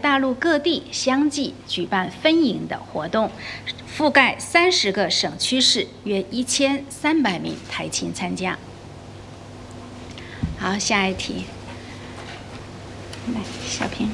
大陆各地相继举办分营的活动，覆盖30个省区市，约1300名台青参加。好，下一题，来，小平。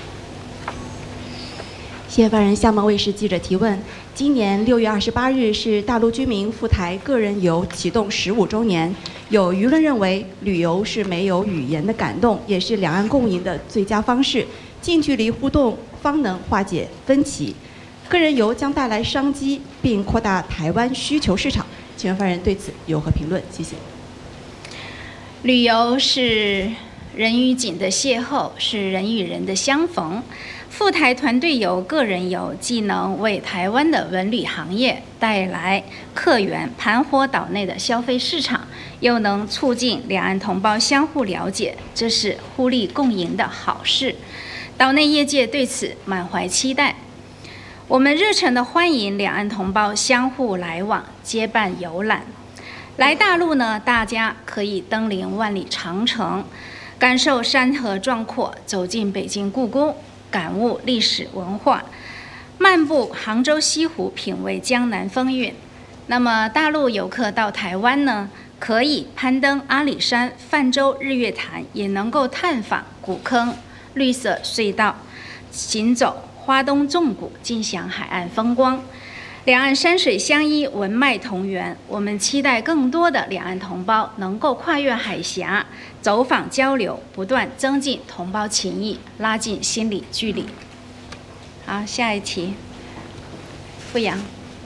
谢谢发言人。厦门卫视记者提问：今年6月28日是大陆居民赴台个人游启动15周年，有舆论认为旅游是没有语言的感动，也是两岸共赢的最佳方式，近距离互动方能化解分歧。个人游将带来商机，并扩大台湾需求市场。请问发言人对此有何评论？谢谢。 旅游是人与景的邂逅，是人与人的相逢。赴台团队游、个人游既能为台湾的文旅行业带来客源，盘活岛内的消费市场，又能促进两岸同胞相互了解，这是互利共赢的好事。岛内业界对此满怀期待。我们热诚地欢迎两岸同胞相互来往，结伴游览。来大陆呢，大家可以登临万里长城，感受山河壮阔，走进北京故宫，感悟历史文化，漫步杭州西湖，品味江南风韵。那么大陆游客到台湾呢，可以攀登阿里山、泛舟日月潭，也能够探访古坑、绿色隧道，行走花东纵谷，尽享海岸风光。两岸山水相依，文脉同源。我们期待更多的两岸同胞能够跨越海峡，走访交流，不断增进同胞情谊，拉近心理距离。好，下一题，傅阳。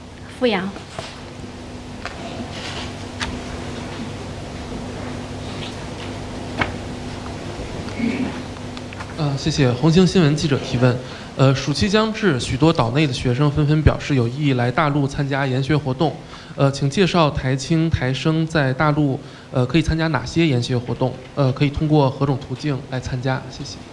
谢谢。红星新闻记者提问。暑期将至，许多岛内的学生纷纷表示有意来大陆参加研学活动。请介绍台青、台生在大陆可以参加哪些研学活动？可以通过何种途径来参加？谢谢。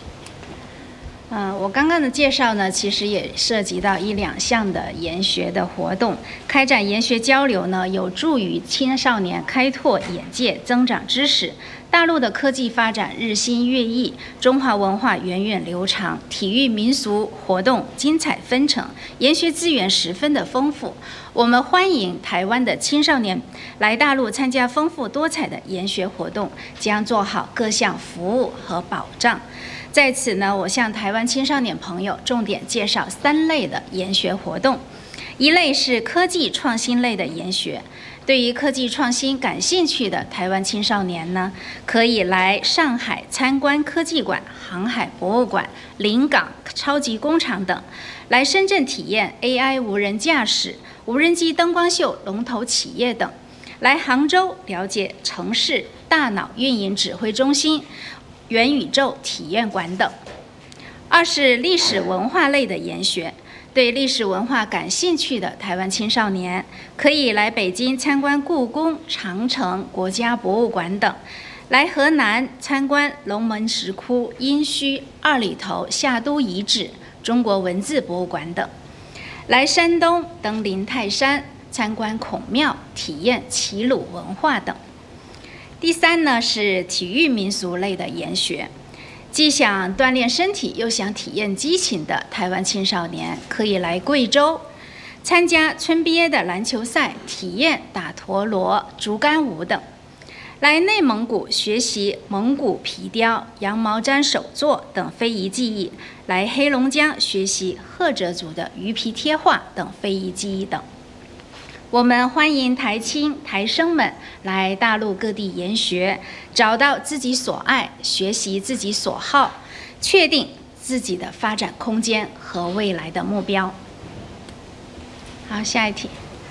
我刚刚的介绍呢，其实也涉及到1、2项的研学的活动。开展研学交流呢，有助于青少年开拓眼界、增长知识。大陆的科技发展日新月异，中华文化源远流长，体育民俗活动精彩纷呈，研学资源十分的丰富。我们欢迎台湾的青少年来大陆参加丰富多彩的研学活动，将做好各项服务和保障。在此呢，我向台湾青少年朋友重点介绍3类的研学活动。一类是科技创新类的研学，对于科技创新感兴趣的台湾青少年呢，可以来上海参观科技馆、航海博物馆、临港超级工厂等，来深圳体验 AI 无人驾驶、无人机灯光秀龙头企业等，来杭州了解城市大脑运营指挥中心、元宇宙体验馆等。二是历史文化类的研学，对历史文化感兴趣的台湾青少年，可以来北京参观故宫、长城、国家博物馆等，来河南参观龙门石窟、殷墟、二里头夏都遗址、中国文字博物馆等，来山东登临泰山，参观孔庙，体验齐鲁文化等。第三呢是体育民俗类的研学，既想锻炼身体又想体验激情的台湾青少年，可以来贵州参加村憋的篮球赛，体验打陀螺、竹竿舞等；来内蒙古学习蒙古皮雕、羊毛毡手作等非遗技艺；来黑龙江学习赫哲族的鱼皮贴画等非遗技艺等。我们欢迎台青、台生们来大陆各地研学，找到自己所爱，学习自己所好，确定自己的发展空间和未来的目标。好，下一题。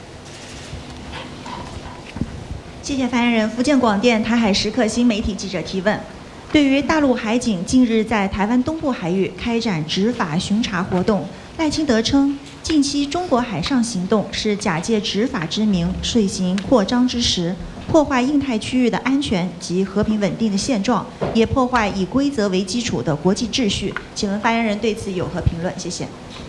谢谢发言人。福建广电台海时刻新媒体记者提问：对于大陆海警近日在台湾东部海域开展执法巡查活动，赖清德称，近期中国海上行动是假借执法之名，遂行扩张之实，破坏印太区域的安全及和平稳定的现状，也破坏以规则为基础的国际秩序。请问发言人对此有何评论？谢谢。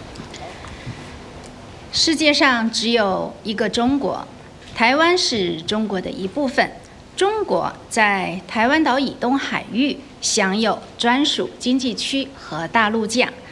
世界上只有一个中国，台湾是中国的一部分。中国在台湾岛以东海域享有专属经济区和大陆架，